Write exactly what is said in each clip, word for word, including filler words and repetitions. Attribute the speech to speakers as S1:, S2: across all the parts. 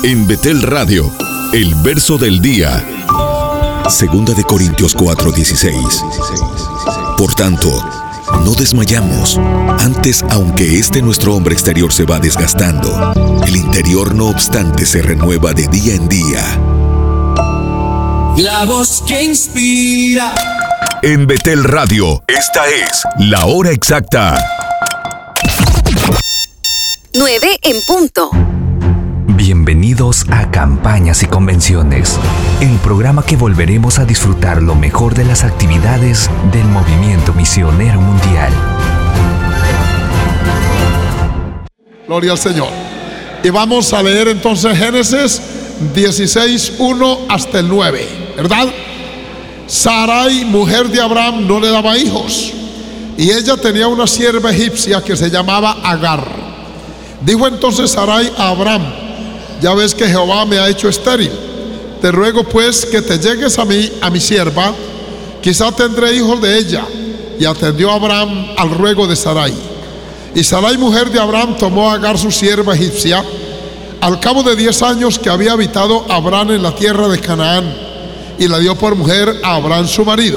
S1: En Betel Radio, el verso del día. Segunda de Corintios cuatro dieciséis. Por tanto, no desmayamos. Antes, aunque este nuestro hombre exterior se va desgastando, el interior no obstante se renueva de día en día.
S2: La voz que inspira.
S1: En Betel Radio, esta es la hora exacta.
S3: nueve en punto.
S4: Bienvenidos a Campañas y Convenciones, el programa que volveremos a disfrutar lo mejor de las actividades del Movimiento Misionero Mundial.
S5: Gloria al Señor. Y vamos a leer entonces Génesis dieciséis, uno hasta el nueve, ¿verdad? Sarai, mujer de Abraham, no le daba hijos, y ella tenía una sierva egipcia que se llamaba Agar. Dijo entonces Sarai a Abraham: ya ves que Jehová me ha hecho estéril. Te ruego pues que te llegues a mí, a mi sierva, quizá tendré hijos de ella. Y atendió Abraham al ruego de Sarai. Y Sarai, mujer de Abraham, tomó a Agar su sierva egipcia, al cabo de diez años que había habitado Abraham en la tierra de Canaán, y la dio por mujer a Abraham su marido.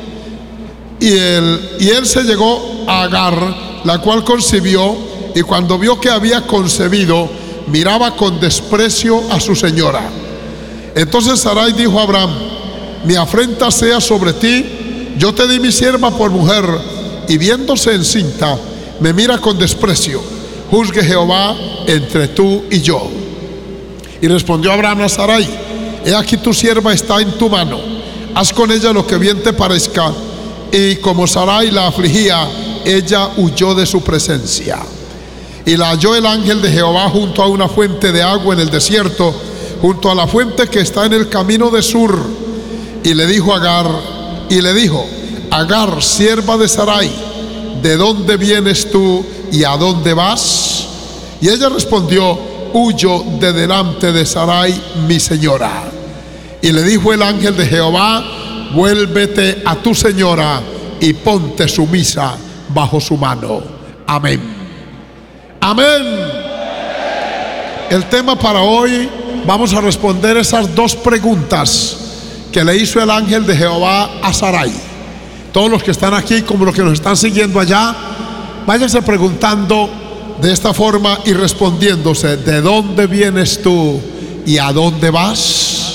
S5: Y él, y él se llegó a Agar, la cual concibió, y cuando vio que había concebido, miraba con desprecio a su señora. Entonces Sarai dijo a Abraham: mi afrenta sea sobre ti, yo te di mi sierva por mujer, y viéndose encinta, me mira con desprecio. Juzgue Jehová entre tú y yo. Y respondió Abraham a Sarai: he aquí tu sierva está en tu mano, haz con ella lo que bien te parezca. Y como Sarai la afligía, ella huyó de su presencia. Y la halló el ángel de Jehová junto a una fuente de agua en el desierto, junto a la fuente que está en el camino de Sur. Y le dijo a Agar, y le dijo: Agar, sierva de Sarai, ¿de dónde vienes tú y a dónde vas? Y ella respondió: huyo de delante de Sarai, mi señora. Y le dijo el ángel de Jehová: vuélvete a tu señora y ponte sumisa bajo su mano. Amén. Amén. El tema para hoy, vamos a responder esas dos preguntas que le hizo el ángel de Jehová a Sarai. Todos los que están aquí, como los que nos están siguiendo allá, váyanse preguntando de esta forma y respondiéndose: ¿de dónde vienes tú y a dónde vas?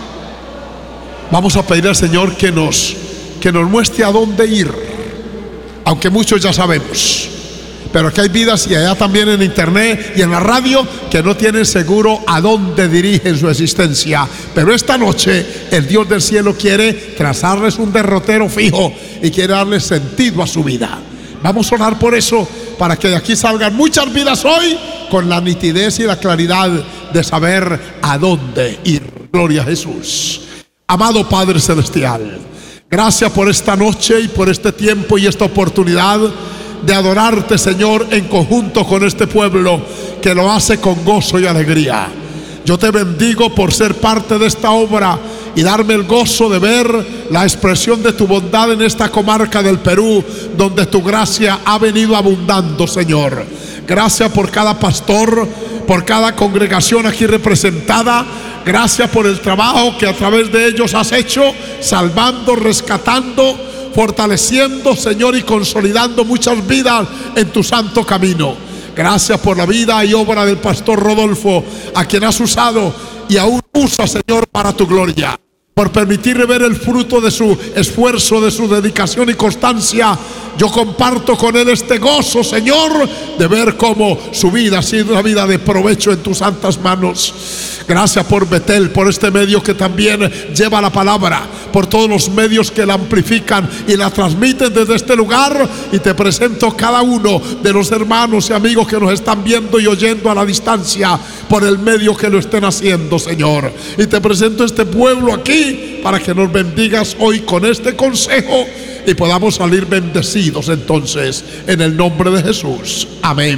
S5: Vamos a pedir al Señor que nos, que nos muestre a dónde ir, aunque muchos ya sabemos. Pero aquí hay vidas, y allá también en internet y en la radio, que no tienen seguro a dónde dirigen su existencia. Pero esta noche el Dios del cielo quiere trazarles un derrotero fijo y quiere darles sentido a su vida. Vamos a orar por eso, para que de aquí salgan muchas vidas hoy con la nitidez y la claridad de saber a dónde ir. Gloria a Jesús. Amado Padre Celestial, gracias por esta noche y por este tiempo y esta oportunidad de adorarte, Señor, en conjunto con este pueblo que lo hace con gozo y alegría. Yo te bendigo por ser parte de esta obra y darme el gozo de ver la expresión de tu bondad en esta comarca del Perú, donde tu gracia ha venido abundando, Señor. Gracias por cada pastor, por cada congregación aquí representada. Gracias por el trabajo que a través de ellos has hecho, salvando, rescatando, fortaleciendo, Señor, y consolidando muchas vidas en tu santo camino. Gracias por la vida y obra del pastor Rodolfo, a quien has usado y aún usa, Señor, para tu gloria. Por permitirle ver el fruto de su esfuerzo, de su dedicación y constancia. Yo comparto con él este gozo, Señor, de ver cómo su vida ha sido una vida de provecho en tus santas manos. Gracias por Betel, por este medio que también lleva la palabra, por todos los medios que la amplifican y la transmiten desde este lugar. Y te presento cada uno de los hermanos y amigos que nos están viendo y oyendo a la distancia, por el medio que lo estén haciendo, Señor. Y te presento este pueblo aquí, para que nos bendigas hoy con este consejo y podamos salir bendecidos entonces, en el nombre de Jesús. Amén.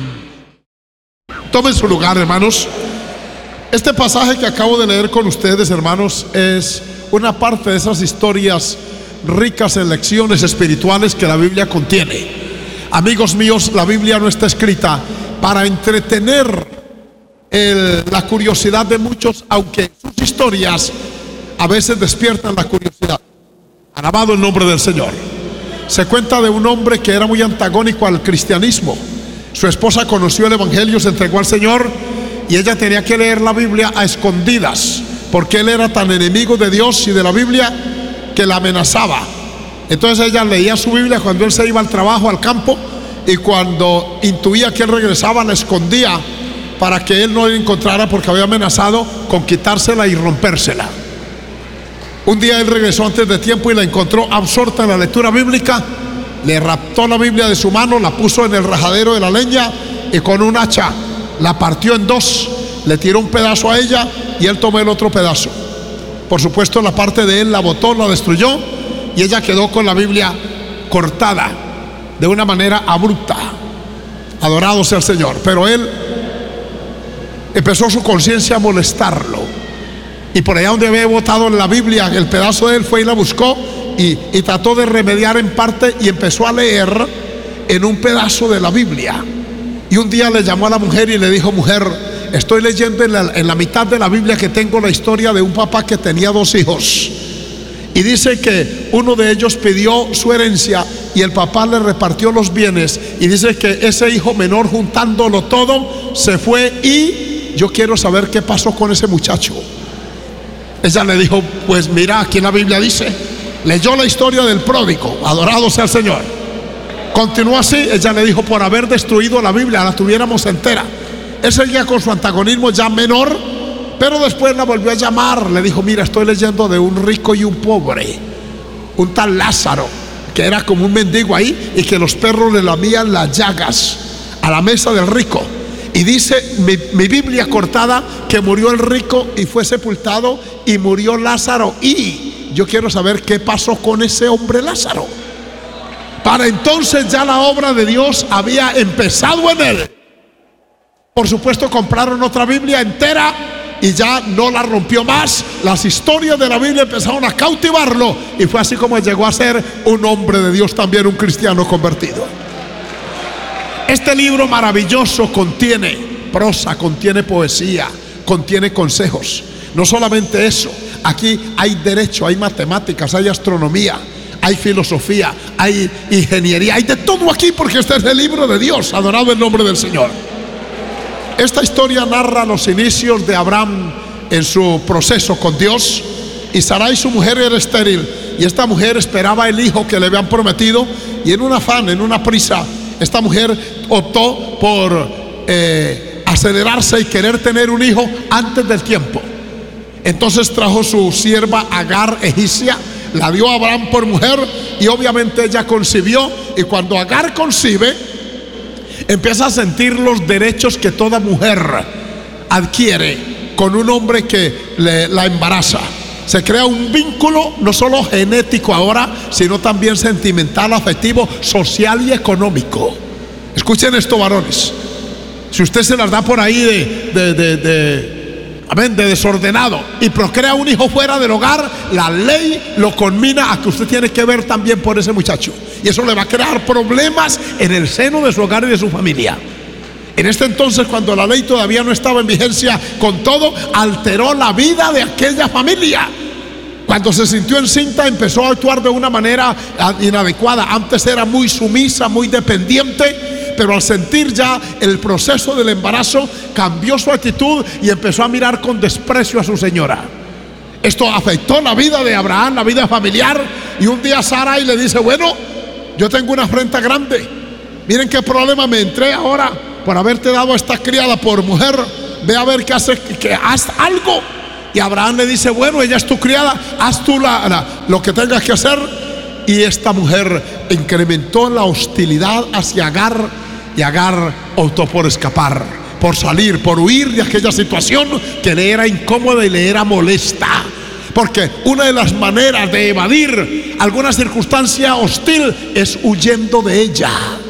S5: Tomen su lugar, hermanos. Este pasaje que acabo de leer con ustedes, hermanos, es una parte de esas historias ricas en lecciones espirituales que la Biblia contiene. Amigos míos, la Biblia no está escrita para entretener el, la curiosidad de muchos, aunque sus historias a veces despiertan la curiosidad. Alabado el nombre del Señor. Se cuenta de un hombre que era muy antagónico al cristianismo. Su esposa conoció el evangelio, se entregó al Señor, y ella tenía que leer la Biblia a escondidas, porque él era tan enemigo de Dios y de la Biblia que la amenazaba. Entonces ella leía su Biblia cuando él se iba al trabajo, al campo, y cuando intuía que él regresaba, la escondía para que él no la encontrara, porque había amenazado con quitársela y rompérsela. Un día él regresó antes de tiempo y la encontró absorta en la lectura bíblica. Le raptó la Biblia de su mano, la puso en el rajadero de la leña y con un hacha la partió en dos. Le tiró un pedazo a ella y él tomó el otro pedazo. Por supuesto, la parte de él la botó, la destruyó, y ella quedó con la Biblia cortada de una manera abrupta. Adorado sea el Señor. Pero él empezó su conciencia a molestarlo, y por allá donde había botado la Biblia, el pedazo de él, fue y la buscó y, y trató de remediar en parte, y empezó a leer en un pedazo de la Biblia. Y un día le llamó a la mujer y le dijo: mujer, estoy leyendo en la, en la mitad de la Biblia que tengo la historia de un papá que tenía dos hijos, y dice que uno de ellos pidió su herencia y el papá le repartió los bienes, y dice que ese hijo menor, juntándolo todo, se fue, y yo quiero saber qué pasó con ese muchacho. Ella le dijo: pues mira, aquí en la Biblia dice. Leyó la historia del pródigo, adorado sea el Señor. Continuó así. Ella le dijo: por haber destruido la Biblia, la tuviéramos entera. Él seguía con su antagonismo ya menor, pero después la volvió a llamar. Le dijo: mira, estoy leyendo de un rico y un pobre, un tal Lázaro, que era como un mendigo ahí, y que los perros le lamían las llagas a la mesa del rico. Y dice mi, mi Biblia cortada que murió el rico y fue sepultado, y murió Lázaro, y yo quiero saber qué pasó con ese hombre Lázaro. Para entonces ya la obra de Dios había empezado en él. Por supuesto, compraron otra Biblia entera y ya no la rompió más. Las historias de la Biblia empezaron a cautivarlo, y fue así como llegó a ser un hombre de Dios, también un cristiano convertido. Este libro maravilloso contiene prosa, contiene poesía, contiene consejos. No solamente eso, aquí hay derecho, hay matemáticas, hay astronomía, hay filosofía, hay ingeniería, hay de todo aquí, porque este es el libro de Dios. Adorado el nombre del Señor. Esta historia narra los inicios de Abraham en su proceso con Dios. Y Sarai, su mujer, era estéril, y esta mujer esperaba el hijo que le habían prometido, y en un afán, en una prisa, esta mujer optó por eh, acelerarse y querer tener un hijo antes del tiempo. Entonces trajo su sierva Agar egipcia, la dio a Abraham por mujer, y obviamente ella concibió. Y cuando Agar concibe, empieza a sentir los derechos que toda mujer adquiere con un hombre que le, la embaraza. Se crea un vínculo no solo genético ahora, sino también sentimental, afectivo, social y económico. Escuchen esto, varones. Si usted se las da por ahí de, de, de, de, amén, de desordenado, y procrea un hijo fuera del hogar, la ley lo conmina a que usted tiene que ver también por ese muchacho, y eso le va a crear problemas en el seno de su hogar y de su familia. En este entonces, cuando la ley todavía no estaba en vigencia, con todo, alteró la vida de aquella familia. Cuando se sintió encinta, empezó a actuar de una manera inadecuada. Antes era muy sumisa, muy dependiente, pero al sentir ya el proceso del embarazo, cambió su actitud y empezó a mirar con desprecio a su señora. Esto afectó la vida de Abraham, la vida familiar. Y un día Sarai le dice: bueno, yo tengo una afrenta grande. Miren qué problema me entré ahora por haberte dado a esta criada por mujer. Ve a ver qué hace, que haz algo. Y Abraham le dice: bueno, ella es tu criada, haz tú la, la, lo que tengas que hacer. Y esta mujer incrementó la hostilidad hacia Agar, y Agar optó por escapar, por salir, por huir de aquella situación que le era incómoda y le era molesta. Porque una de las maneras de evadir alguna circunstancia hostil es huyendo de ella.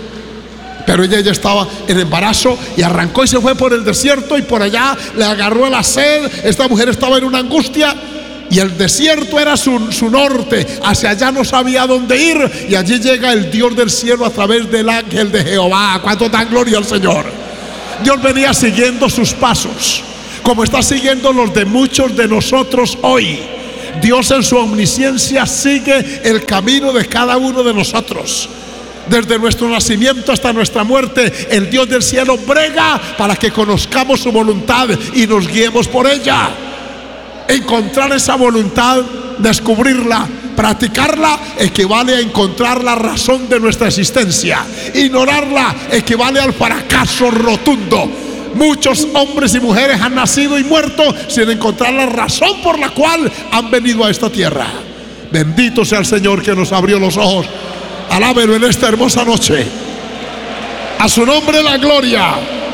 S5: Pero ella ya estaba en embarazo y arrancó y se fue por el desierto, y por allá le agarró la sed. Esta mujer estaba en una angustia, y el desierto era su, su norte. Hacia allá no sabía dónde ir, y allí llega el Dios del cielo a través del ángel de Jehová. ¿Cuánto dan gloria al Señor? Dios venía siguiendo sus pasos, como está siguiendo los de muchos de nosotros hoy. Dios en su omnisciencia sigue el camino de cada uno de nosotros. Desde nuestro nacimiento hasta nuestra muerte, el Dios del cielo brega para que conozcamos su voluntad y nos guiemos por ella. Encontrar esa voluntad, descubrirla, practicarla, equivale a encontrar la razón de nuestra existencia. Ignorarla equivale al fracaso rotundo. Muchos hombres y mujeres han nacido y muerto sin encontrar la razón por la cual han venido a esta tierra. Bendito sea el Señor que nos abrió los ojos. Alábelo en esta hermosa noche. A su nombre la gloria.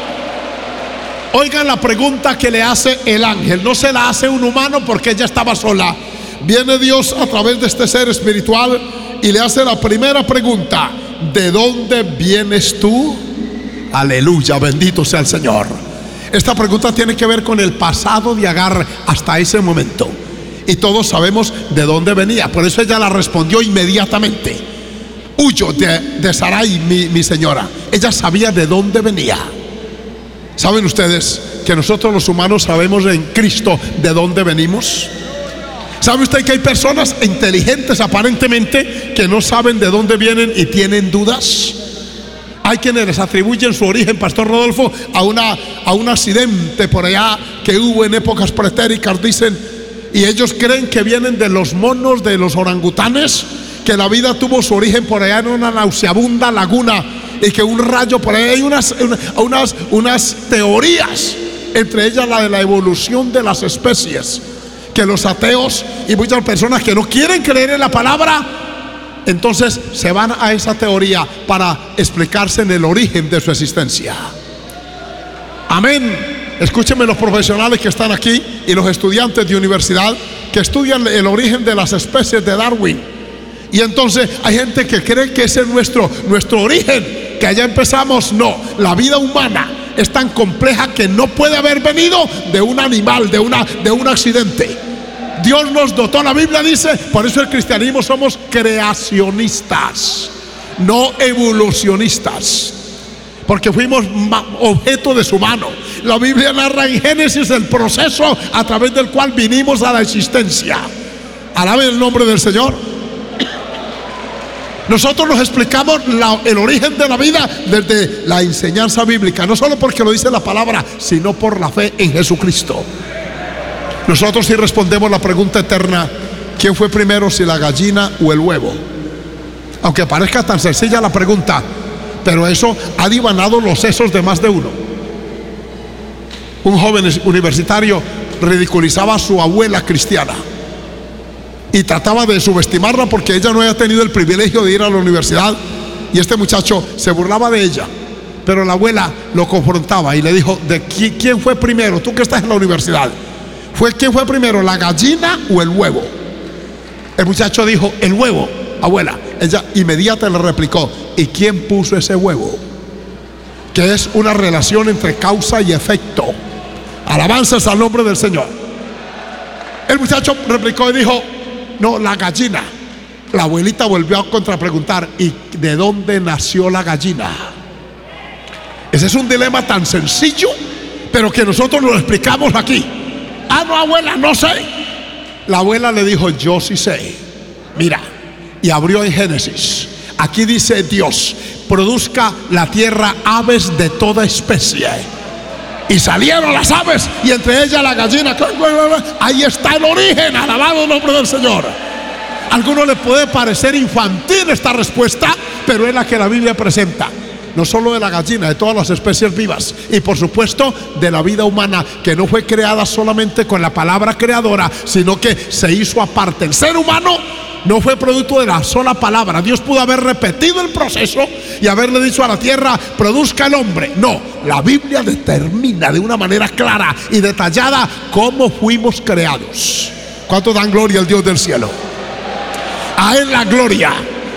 S5: Oigan la pregunta que le hace el ángel. No se la hace un humano porque ella estaba sola. Viene Dios a través de este ser espiritual y le hace la primera pregunta: ¿de dónde vienes tú? Aleluya, bendito sea el Señor. Esta pregunta tiene que ver con el pasado de Agar hasta ese momento, y todos sabemos de dónde venía. Por eso ella la respondió inmediatamente: huyo de, de Sarai, mi, mi señora. Ella sabía de dónde venía. ¿Saben ustedes que nosotros los humanos sabemos en Cristo de dónde venimos? ¿Sabe usted que hay personas inteligentes aparentemente que no saben de dónde vienen y tienen dudas? Hay quienes les atribuyen su origen, Pastor Rodolfo, a, una, a un accidente por allá que hubo en épocas pretéricas, dicen, y ellos creen que vienen de los monos, de los orangutanes, que la vida tuvo su origen por allá en una nauseabunda laguna y que un rayo por ahí. Hay unas, unas, unas teorías, entre ellas la de la evolución de las especies, que los ateos y muchas personas que no quieren creer en la palabra, entonces se van a esa teoría para explicarse en el origen de su existencia. Amén. Escúchenme los profesionales que están aquí y los estudiantes de universidad que estudian el origen de las especies de Darwin. Y entonces hay gente que cree que ese es nuestro, nuestro origen, que allá empezamos. No, la vida humana es tan compleja que no puede haber venido de un animal, de, una, de un accidente. Dios nos dotó, la Biblia dice, por eso el cristianismo somos creacionistas, no evolucionistas, porque fuimos objeto de su mano. La Biblia narra en Génesis el proceso a través del cual vinimos a la existencia. Alaben el nombre del Señor. Nosotros nos explicamos la, el origen de la vida desde la enseñanza bíblica, no solo porque lo dice la palabra, sino por la fe en Jesucristo. Nosotros sí respondemos la pregunta eterna: ¿quién fue primero, si la gallina o el huevo? Aunque parezca tan sencilla la pregunta, pero eso ha divanado los sesos de más de uno. Un joven universitario ridiculizaba a su abuela cristiana y trataba de subestimarla porque ella no había tenido el privilegio de ir a la universidad, y este muchacho se burlaba de ella. Pero la abuela lo confrontaba y le dijo: ¿de quién fue primero? Tú que estás en la universidad, ¿fue quién fue primero, la gallina o el huevo? El muchacho dijo: el huevo, abuela. Ella inmediatamente le replicó: ¿y quién puso ese huevo? Que es una relación entre causa y efecto. Alabanzas al nombre del Señor. El muchacho replicó y dijo: no, la gallina. La abuelita volvió a contrapreguntar: ¿y de dónde nació la gallina? Ese es un dilema tan sencillo, pero que nosotros lo explicamos aquí. Ah, no, abuela, no sé. La abuela le dijo: yo sí sé. Mira, y abrió en Génesis. Aquí dice Dios: produzca la tierra aves de toda especie. Y salieron las aves, y entre ellas la gallina. Ahí está el origen. Alabado el nombre del Señor. A algunos les puede parecer infantil esta respuesta, pero es la que la Biblia presenta. No solo de la gallina, de todas las especies vivas, y por supuesto de la vida humana, que no fue creada solamente con la palabra creadora, sino que se hizo aparte. El ser humano no fue producto de la sola palabra. Dios pudo haber repetido el proceso y haberle dicho a la tierra: produzca el hombre. No, la Biblia determina de una manera clara y detallada cómo fuimos creados. ¿Cuánto dan gloria al Dios del cielo? A Él la gloria.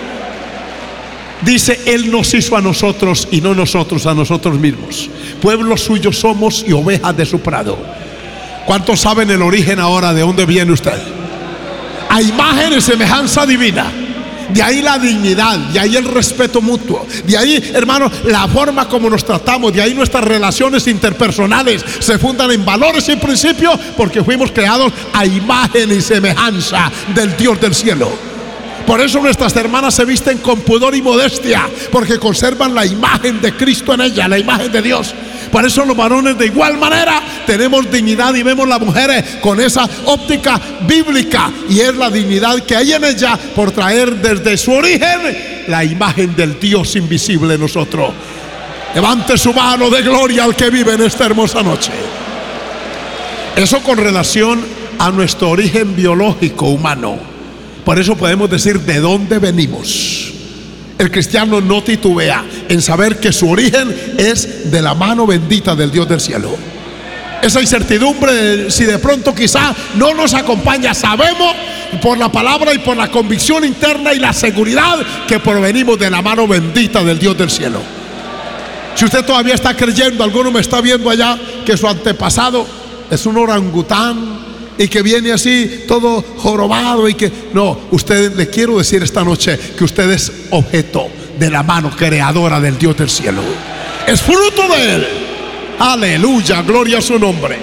S5: Dice: Él nos hizo a nosotros y no nosotros a nosotros mismos. Pueblo suyo somos y ovejas de su prado. ¿Cuántos saben el origen ahora de dónde viene usted? A imagen y semejanza divina. De ahí la dignidad, de ahí el respeto mutuo, de ahí, hermano, la forma como nos tratamos, de ahí nuestras relaciones interpersonales se fundan en valores y principios, porque fuimos creados a imagen y semejanza del Dios del cielo. Por eso nuestras hermanas se visten con pudor y modestia, porque conservan la imagen de Cristo en ella, la imagen de Dios. Por eso los varones de igual manera tenemos dignidad y vemos las mujeres con esa óptica bíblica, y es la dignidad que hay en ella por traer desde su origen la imagen del Dios invisible en nosotros. Levante su mano de gloria al que vive en esta hermosa noche. Eso con relación a nuestro origen biológico humano. Por eso podemos decir de dónde venimos. El cristiano no titubea en saber que su origen es de la mano bendita del Dios del cielo. Esa incertidumbre, si de pronto quizá no nos acompaña, sabemos por la palabra y por la convicción interna y la seguridad que provenimos de la mano bendita del Dios del cielo. Si usted todavía está creyendo, alguno me está viendo allá, que su antepasado es un orangután y que viene así todo jorobado y que no, usted, le quiero decir esta noche que usted es objeto de la mano creadora del Dios del cielo, es fruto de él. Aleluya, gloria a su nombre.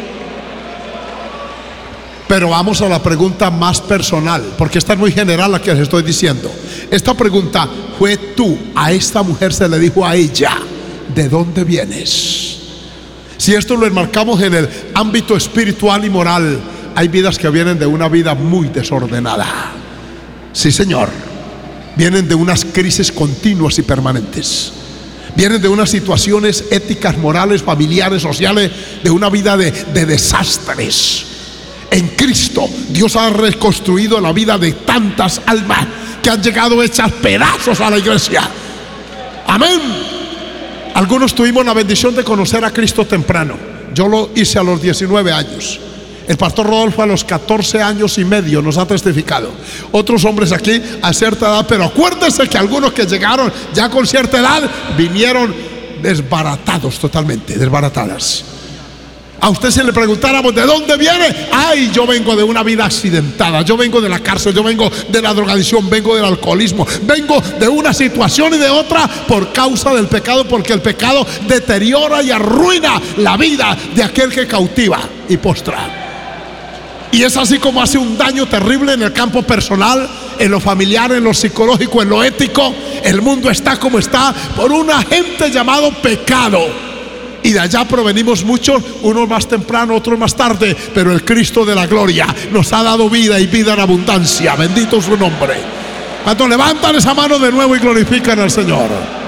S5: Pero vamos a la pregunta más personal, porque esta es muy general la que les estoy diciendo. Esta pregunta fue tú, a esta mujer se le dijo a ella, ¿de dónde vienes? Si esto lo enmarcamos en el ámbito espiritual y moral, hay vidas que vienen de una vida muy desordenada. Sí, Señor. Vienen de unas crisis continuas y permanentes. Vienen de unas situaciones éticas, morales, familiares, sociales, de una vida de, de desastres. En Cristo, Dios ha reconstruido la vida de tantas almas que han llegado hechas pedazos a la iglesia. Amén. Algunos tuvimos la bendición de conocer a Cristo temprano. Yo lo hice a los diecinueve años. El pastor Rodolfo a los catorce años y medio nos ha testificado. Otros hombres aquí a cierta edad, pero acuérdense que algunos que llegaron ya con cierta edad vinieron desbaratados totalmente, desbaratadas. A usted si le preguntáramos de dónde viene, ay, yo vengo de una vida accidentada, yo vengo de la cárcel, yo vengo de la drogadicción, vengo del alcoholismo, vengo de una situación y de otra por causa del pecado, porque el pecado deteriora y arruina la vida de aquel que cautiva y postra. Y es así como hace un daño terrible en el campo personal, en lo familiar, en lo psicológico, en lo ético. El mundo está como está por un agente llamado pecado. Y de allá provenimos muchos, unos más temprano, otros más tarde, pero el Cristo de la gloria nos ha dado vida y vida en abundancia. Bendito su nombre. Cuando levantan esa mano de nuevo y glorifican al Señor.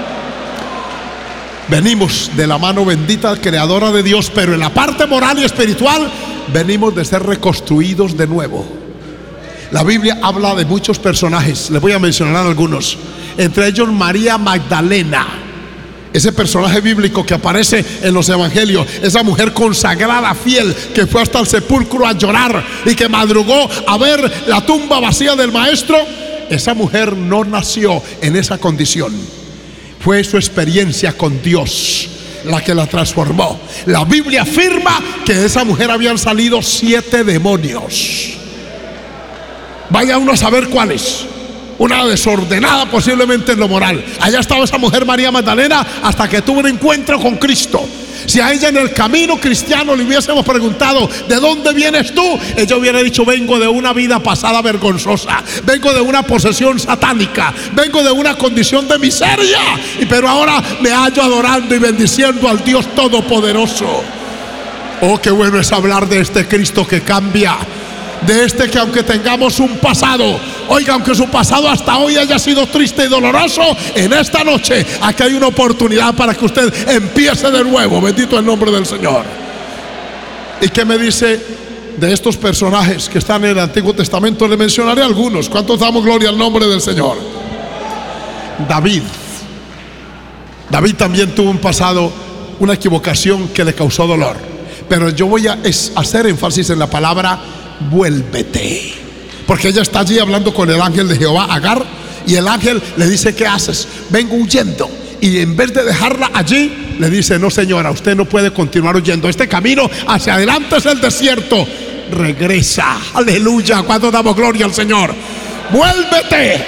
S5: Venimos de la mano bendita creadora de Dios, pero en la parte moral y espiritual venimos de ser reconstruidos de nuevo. La Biblia habla de muchos personajes, les voy a mencionar algunos. Entre ellos María Magdalena, ese personaje bíblico que aparece en los evangelios, esa mujer consagrada, fiel, que fue hasta el sepulcro a llorar y que madrugó a ver la tumba vacía del maestro. Esa mujer no nació en esa condición. Fue su experiencia con Dios la que la transformó. La Biblia afirma que de esa mujer habían salido siete demonios. Vaya uno a saber cuáles. Una desordenada posiblemente en lo moral. Allá estaba esa mujer María Magdalena hasta que tuvo un encuentro con Cristo. Si a ella en el camino cristiano le hubiésemos preguntado ¿de dónde vienes tú?, ella hubiera dicho: vengo de una vida pasada vergonzosa, vengo de una posesión satánica, vengo de una condición de miseria, pero ahora me hallo adorando y bendiciendo al Dios Todopoderoso. Oh, qué bueno es hablar de este Cristo que cambia, de este que aunque tengamos un pasado, oiga, aunque su pasado hasta hoy haya sido triste y doloroso, en esta noche aquí hay una oportunidad para que usted empiece de nuevo. Bendito el nombre del Señor. ¿Y qué me dice de estos personajes que están en el Antiguo Testamento? Le mencionaré algunos. ¿Cuántos damos gloria al nombre del Señor? David. David también tuvo un pasado, una equivocación que le causó dolor, pero yo voy a hacer énfasis en la palabra vuélvete, porque ella está allí hablando con el ángel de Jehová, Agar, y el ángel le dice: ¿qué haces? Vengo huyendo. Y en vez de dejarla allí, le dice: no, señora, usted no puede continuar huyendo, este camino hacia adelante es el desierto, regresa. Aleluya. ¿Cuándo damos gloria al Señor? Vuélvete.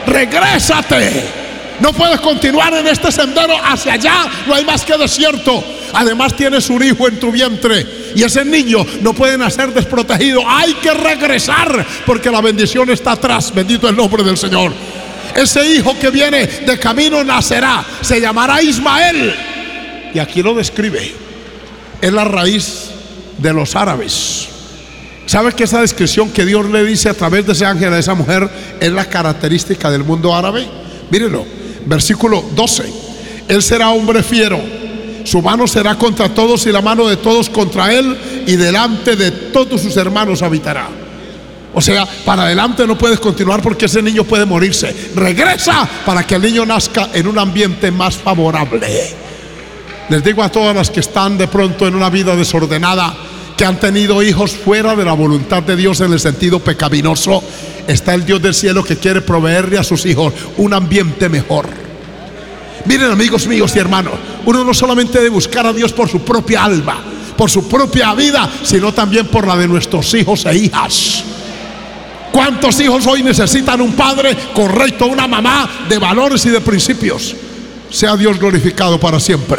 S5: regrésate. No puedes continuar en este sendero hacia allá, no hay más que desierto. Además tienes un hijo en tu vientre y ese niño no puede nacer desprotegido. Hay que regresar porque la bendición está atrás. Bendito el nombre del Señor. Ese hijo que viene de camino nacerá, se llamará Ismael. Y aquí lo describe. Es la raíz de los árabes. ¿Sabe que esa descripción que Dios le dice a través de ese ángel a esa mujer es la característica del mundo árabe? Mírenlo, versículo doce. Él será hombre fiero, su mano será contra todos y la mano de todos contra él, y delante de todos sus hermanos habitará. O sea, para adelante no puedes continuar porque ese niño puede morirse. Regresa para que el niño nazca en un ambiente más favorable. Les digo a todas las que están de pronto en una vida desordenada, que han tenido hijos fuera de la voluntad de Dios en el sentido pecaminoso, está el Dios del cielo que quiere proveerle a sus hijos un ambiente mejor. Miren, amigos míos y hermanos, uno no solamente debe buscar a Dios por su propia alma, por su propia vida, sino también por la de nuestros hijos e hijas. ¿Cuántos hijos hoy necesitan un padre correcto, una mamá de valores y de principios? Sea Dios glorificado para siempre.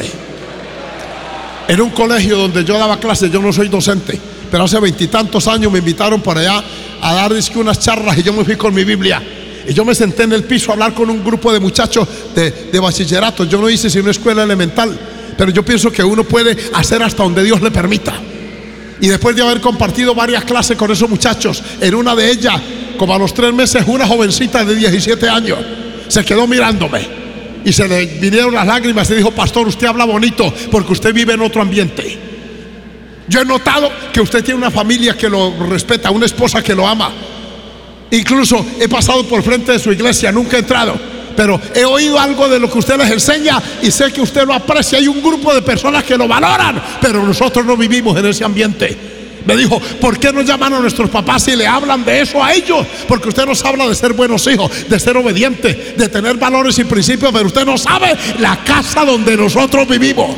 S5: En un colegio donde yo daba clases, yo no soy docente, pero hace veintitantos años me invitaron para allá a dar unas charlas y yo me fui con mi Biblia. Y yo me senté en el piso a hablar con un grupo de muchachos de, de bachillerato. Yo no hice sino una escuela elemental, pero yo pienso que uno puede hacer hasta donde Dios le permita. Y después de haber compartido varias clases con esos muchachos, en una de ellas, como a los tres meses, una jovencita de diecisiete años se quedó mirándome y se le vinieron las lágrimas y dijo: pastor, usted habla bonito porque usted vive en otro ambiente. Yo he notado que usted tiene una familia que lo respeta, una esposa que lo ama. Incluso he pasado por frente de su iglesia, nunca he entrado, pero he oído algo de lo que usted les enseña y sé que usted lo aprecia. Hay un grupo de personas que lo valoran, pero nosotros no vivimos en ese ambiente. Me dijo: ¿por qué no llaman a nuestros papás y le hablan de eso a ellos? Porque usted nos habla de ser buenos hijos, de ser obedientes, de tener valores y principios, pero usted no sabe la casa donde nosotros vivimos.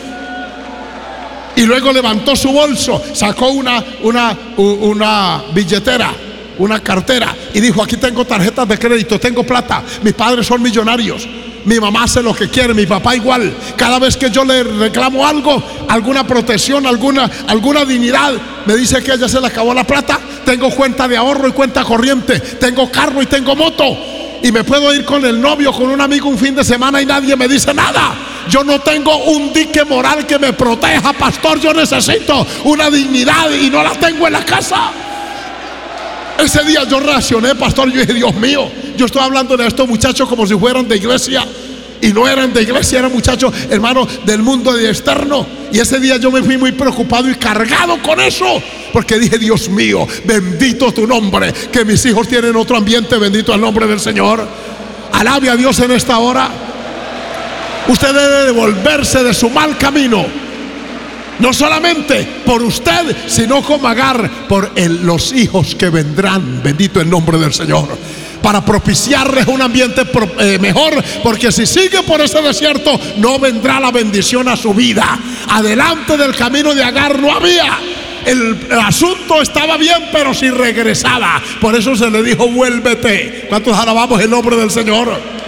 S5: Y luego levantó su bolso, sacó una, una, una billetera, una cartera, y dijo: aquí tengo tarjetas de crédito, tengo plata, mis padres son millonarios, mi mamá hace lo que quiere, mi papá igual. Cada vez que yo le reclamo algo, alguna protección, alguna, alguna dignidad, me dice que ella se le acabó la plata. Tengo cuenta de ahorro y cuenta corriente, tengo carro y tengo moto, y me puedo ir con el novio, con un amigo un fin de semana y nadie me dice nada. Yo no tengo un dique moral que me proteja, pastor. Yo necesito una dignidad y no la tengo en la casa. Ese día yo reaccioné, pastor. Yo dije: Dios mío, yo estoy hablando de estos muchachos como si fueran de iglesia, y no eran de iglesia, eran muchachos, hermanos, del mundo externo. Y ese día yo me fui muy preocupado y cargado con eso, porque dije: Dios mío, bendito tu nombre, que mis hijos tienen otro ambiente. Bendito el nombre del Señor. Alabe a Dios en esta hora. Usted debe devolverse de su mal camino, no solamente por usted, sino como Agar, por el, los hijos que vendrán. Bendito el nombre del Señor. Para propiciarles un ambiente pro, eh, mejor, porque si sigue por ese desierto, no vendrá la bendición a su vida. Adelante del camino de Agar no había. El, el asunto estaba bien, pero si regresaba. Por eso se le dijo: vuélvete. ¿Cuántos alabamos el nombre del Señor?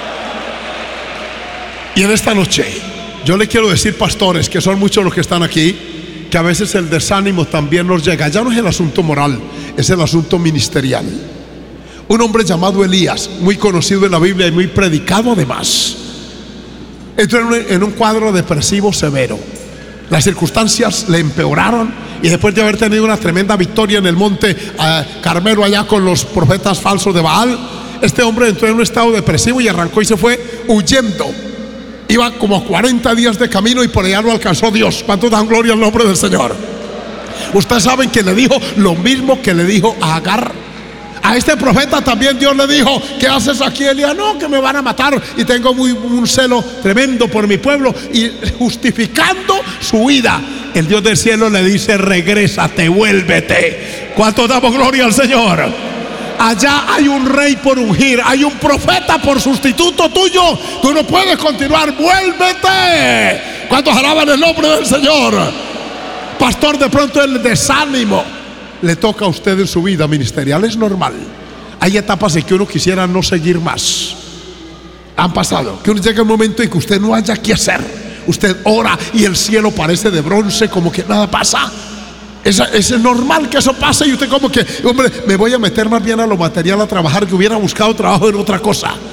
S5: Y en esta noche yo le quiero decir, pastores, que son muchos los que están aquí, que a veces el desánimo también nos llega. Ya no es el asunto moral, es el asunto ministerial. Un hombre llamado Elías, muy conocido en la Biblia y muy predicado además, entró en un, en un cuadro depresivo severo. Las circunstancias le empeoraron, y después de haber tenido una tremenda victoria en el monte uh, Carmelo, allá con los profetas falsos de Baal, este hombre entró en un estado depresivo y arrancó y se fue huyendo. Iba como cuarenta días de camino y por allá lo alcanzó Dios. ¿Cuántos dan gloria al nombre del Señor? Ustedes saben que le dijo lo mismo que le dijo a Agar. A este profeta también Dios le dijo: ¿qué haces aquí, Elías? No, que me van a matar y tengo muy, un celo tremendo por mi pueblo. Y justificando su huida, el Dios del cielo le dice: regrésate, vuélvete. ¿Cuántos damos gloria al Señor? Allá hay un rey por ungir, hay un profeta por sustituto tuyo. Tú no puedes continuar, vuélvete. ¿Cuántos alaban el nombre del Señor? Pastor, de pronto el desánimo le toca a usted en su vida ministerial, es normal. hay etapas en que uno quisiera no seguir más. Han pasado, que uno llega un momento en que usted no haya que hacer. Usted ora y el cielo parece de bronce, como que nada pasa. Es, es normal que eso pase y usted como que, hombre, me voy a meter más bien a lo material, a trabajar, que hubiera buscado trabajo en otra cosa.